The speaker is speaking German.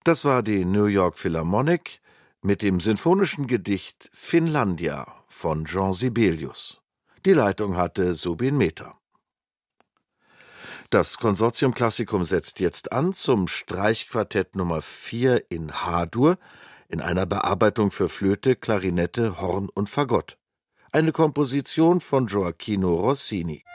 Das war die New York Philharmonic mit dem sinfonischen Gedicht Finlandia von Jean Sibelius. Die Leitung hatte Subin Mehta. Das Konsortium Classicum setzt jetzt an zum Streichquartett Nummer 4 in H-Dur in einer Bearbeitung für Flöte, Klarinette, Horn und Fagott. Eine Komposition von Gioacchino Rossini.